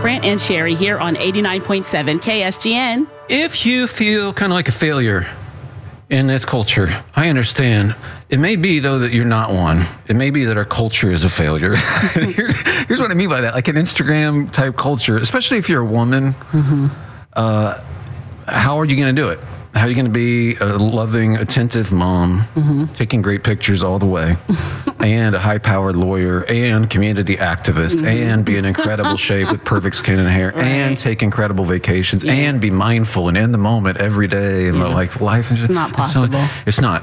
Brent and Sherry here on 89.7 KSGN. If you feel kind of like a failure in this culture, I understand. It may be, though, that you're not one. It may be that our culture is a failure. Here's what I mean by that. Like an Instagram-type culture, especially if you're a woman, how are you going to do it? How are you going to be a loving, attentive mom, taking great pictures all the way, and a high-powered lawyer, and community activist, and be in incredible shape with perfect skin and hair, and take incredible vacations, and be mindful and in the moment every day, and like life is not possible. It's not.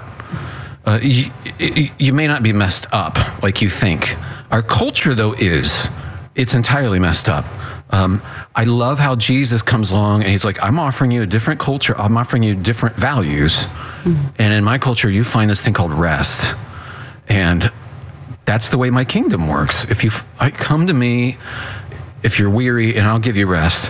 You may not be messed up like you think. Our culture, though, is. It's entirely messed up. I love how Jesus comes along and he's like, I'm offering you a different culture. I'm offering you different values. And in my culture, you find this thing called rest. And that's the way my kingdom works. Come to me if you're weary, and I'll give you rest.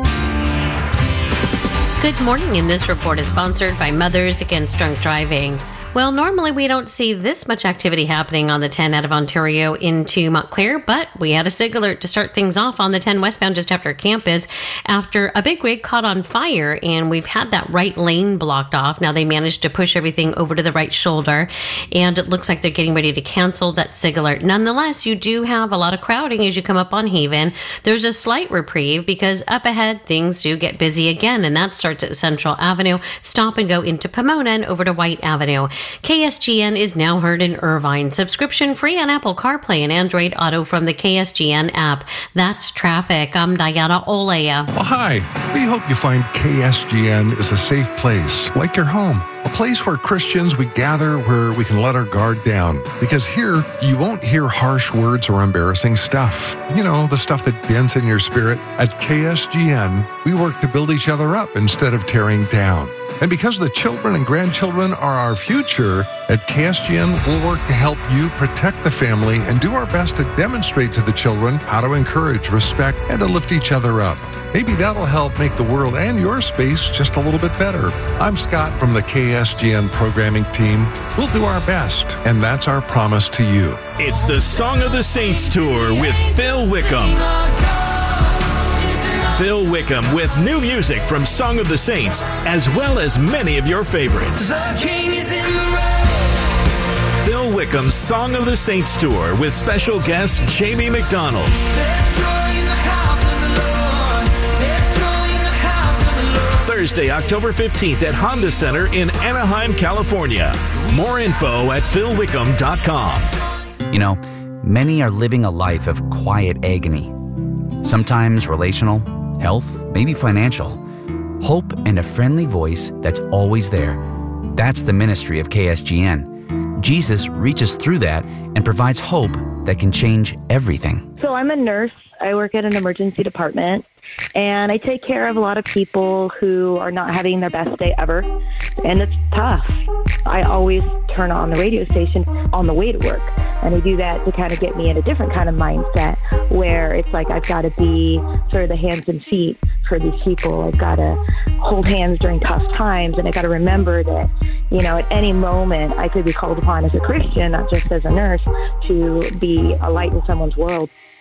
Good morning, and this report is sponsored by Mothers Against Drunk Driving. Well, normally we don't see this much activity happening on the 10 out of Ontario into Montclair, but we had a SIG alert to start things off on the 10 westbound just after campus after a big rig caught on fire, and we've had that right lane blocked off. Now they managed to push everything over to the right shoulder, and it looks like they're getting ready to cancel that SIG alert. Nonetheless, you do have a lot of crowding as you come up on Haven. There's a slight reprieve because up ahead things do get busy again, and that starts at Central Avenue, stop and go into Pomona and over to White Avenue. KSGN is now heard in Irvine. Subscription free on Apple CarPlay and Android Auto from the KSGN app. That's traffic. I'm Diana Olea. Well, hi. We hope you find KSGN is a safe place, like your home. A place where Christians, we gather, where we can let our guard down. Because here, you won't hear harsh words or embarrassing stuff. You know, the stuff that dents in your spirit. At KSGN, we work to build each other up instead of tearing down. And because the children and grandchildren are our future, at KSGN, we'll work to help you protect the family and do our best to demonstrate to the children how to encourage, respect, and to lift each other up. Maybe that'll help make the world and your space just a little bit better. I'm Scott from the KSGN programming team. We'll do our best, and that's our promise to you. It's the Song of the Saints Tour with Phil Wickham. Phil Wickham with new music from Song of the Saints, as well as many of your favorites. Phil Wickham's Song of the Saints Tour with special guest Jamie McDonald. Thursday, October 15th at Honda Center in Anaheim, California. More info at philwickham.com. You know, many are living a life of quiet agony. Sometimes relational, health, maybe financial. Hope and a friendly voice that's always there. That's the ministry of KSGN. Jesus reaches through that and provides hope that can change everything. So I'm a nurse. I work at an emergency department, and I take care of a lot of people who are not having their best day ever, and it's tough. I always turn on the radio station on the way to work, and I do that to kind of get me in a different kind of mindset where it's like I've got to be sort of the hands and feet for these people. I've got to hold hands during tough times, and I got to remember that, you know, at any moment I could be called upon as a Christian, not just as a nurse, to be a light in someone's world.